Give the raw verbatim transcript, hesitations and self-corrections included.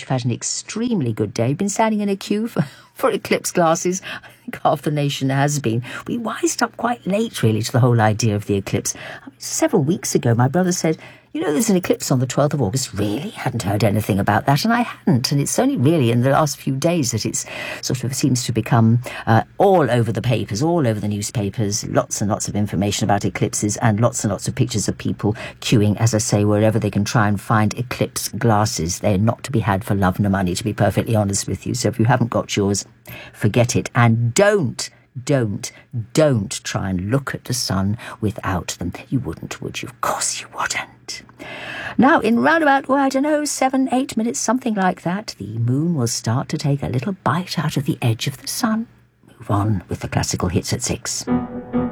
you've had an extremely good day. You've been standing in a queue for, for eclipse glasses. I think half the nation has been. We wised up quite late, really, to the whole idea of the eclipse. I mean, several weeks ago, my brother said, you know, there's an eclipse on the twelfth of August. Really? Hadn't heard anything about that, and I hadn't. And it's only really in the last few days that it's sort of seems to become uh, all over the papers, all over the newspapers, lots and lots of information about eclipses and lots and lots of pictures of people queuing, as I say, wherever they can try and find eclipse glasses. They're not to be had for love nor money, to be perfectly honest with you. So if you haven't got yours, forget it. And don't Don't, don't try and look at the sun without them. You wouldn't, would you? Of course you wouldn't. Now, in round about, well, I don't know, seven, eight minutes, something like that, the moon will start to take a little bite out of the edge of the sun. Move on with the classical hits at six.